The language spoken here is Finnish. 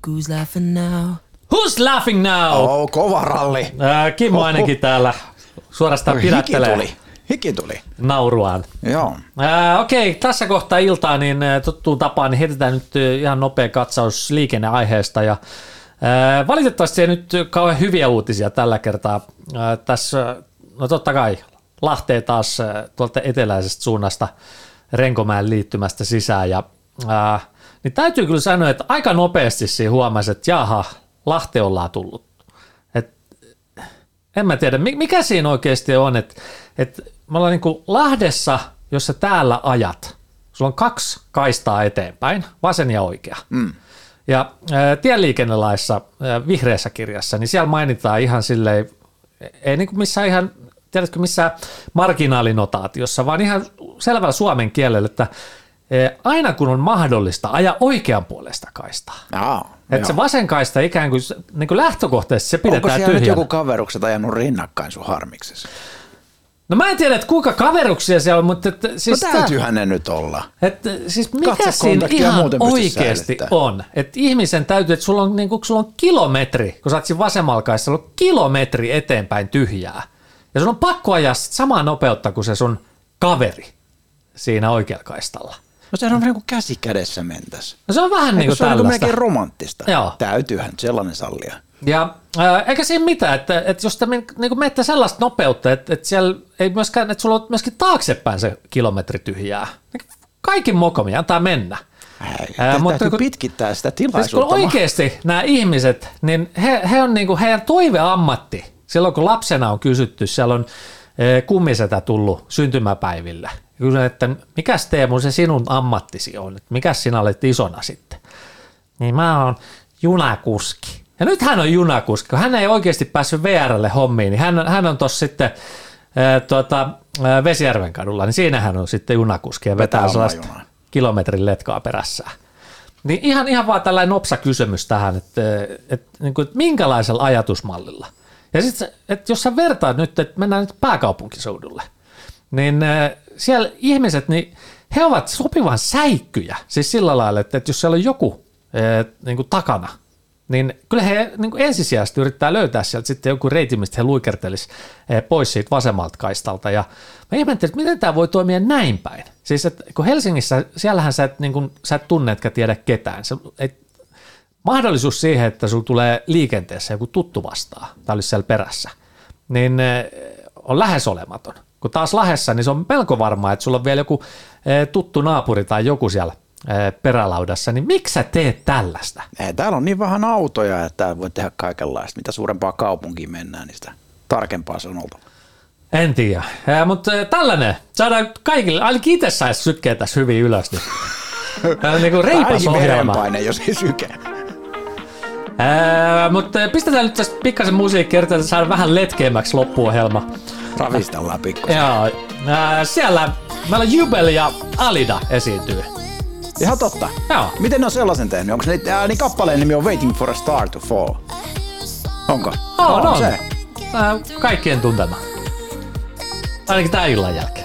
who's laughing now? Who's laughing now? Kova ralli. Kimmo ainakin täällä suorastaan pidättelee. Hiki tuli. Nauruaan. Joo. Okei, tässä kohtaa iltaa niin tuttuun tapaan niin heitetään nyt ihan nopea katsaus liikenneaiheesta ja valitettavasti ei nyt kauhean hyviä uutisia tällä kertaa. Tässä, no totta kai, Lahteen taas tuolta eteläisestä suunnasta Renkomäen liittymästä sisään ja niin täytyy kyllä sanoa, että aika nopeasti siinä huomasi, että jaha, Lahteen ollaan tullut. En mä tiedä, mikä siinä oikeasti on, että me ollaan niin kuin Lahdessa, jos sä täällä ajat, sulla on 2 kaistaa eteenpäin, vasen ja oikea. Ja tieliikennelaissa, vihreässä kirjassa, niin siellä mainitaan ihan silleen, ei niin kuin missään ihan, tiedätkö missään marginaalinotaatiossa, vaan ihan selvällä suomen kielellä, että aina kun on mahdollista ajaa oikean puolesta kaistaa. Että se vasen kaista ikään kuin, niin kuin lähtökohtaisesti se pidetään tyhjänä. Onko siellä nyt joku kaverukset ajanut rinnakkain sun harmiksesi? No mä en tiedä, että kuinka kaveruksia siellä on, mutta... Siis no täytyyhän ne nyt olla. Että siis mikä siinä ihan oikeasti on? Että ihmisen täytyy, että sulla on, niin kun sulla on kilometri, kun sä oot siinä vasemmalla kaistalla, sulla on kilometri eteenpäin tyhjää. Ja sun on pakko ajaa samaa nopeutta kuin se sun kaveri siinä oikealla kaistalla. No sehän on vähän kuin käsi kädessä mentäs. No se on vähän niin kuin tällaista. Se on melkein romanttista. Joo. Täytyyhän sellainen sallia. Ja eikä siinä mitään, että jos te niin menette sellaista nopeutta, että siellä ei myöskään, että sulla on myöskin taaksepäin se kilometri tyhjää. Kaikin mokomi, antaa mennä. Mutta täytyy pitkittää sitä tilaisuutta. Kun oikeasti nämä ihmiset, niin he on niin kuin heidän toiveammatti. Silloin kun lapsena on kysytty, siellä on kummisetä tullut syntymäpäiville. Kysyn, että mikäs Teemu se sinun ammattisi on, että mikäs sinä olet isona sitten? Niin mä oon junakuski. Ja nyt hän on junakuski, kun hän ei oikeasti päässyt VR:lle hommiin, niin hän on tuossa sitten Vesijärven kadulla, niin siinä hän on sitten junakuski ja vetää sellaista kilometrin letkaa perässään. Niin ihan vaan tällainen nopsa kysymys tähän, että minkälaisella ajatusmallilla. Ja sitten, että jos sä vertaat nyt, että mennään nyt pääkaupunkiseudulle, niin siellä ihmiset, niin he ovat sopivan säikkyjä, siis sillä lailla, että jos siellä on joku niin kuin takana, niin kyllä he niin kuin ensisijaisesti yrittää löytää sieltä sitten joku reitin, mistä he luikertelisi pois siitä vasemmalta kaistalta. Ja mä ihmettelin, että miten tämä voi toimia näin päin. Siis, että kun Helsingissä, siellähän sä et tunne, etkä tiedä ketään. Mahdollisuus siihen, että sulla tulee liikenteessä joku tuttu vastaan, tai olisi siellä perässä, niin on lähes olematon. Kun taas Lahdessa, niin se on melko varmaa, että sulla on vielä joku tuttu naapuri tai joku siellä perälaudassa, niin miksi sä teet tällaista? Täällä on niin vähän autoja, että täällä voi tehdä kaikenlaista. Mitä suurempaa kaupunkiin mennään, niin sitä tarkempaa se on oltava. En tiedä, mutta tällainen, saadaan kaikille, ainakin itse saisi sykkeä tässä hyvin ylös. Niin kuin reipas ohjelma. Verenpaine, jos ei syke. Mutta pistetään nyt tästä pikkasen musiikkia, että saadaan vähän letkeämmäksi loppuohjelma. Ravistellaan pikkusen. Joo, siellä meillä Jubel ja Alida esiintyy. Ihan totta. Joo. Miten ne on sellaisen tehnyt? Onko ne, niin kappaleen nimi on Waiting for a Star to Fall? Onko? On. Se. Kaikkien tuntema. Ainakin tää illan jälkeen.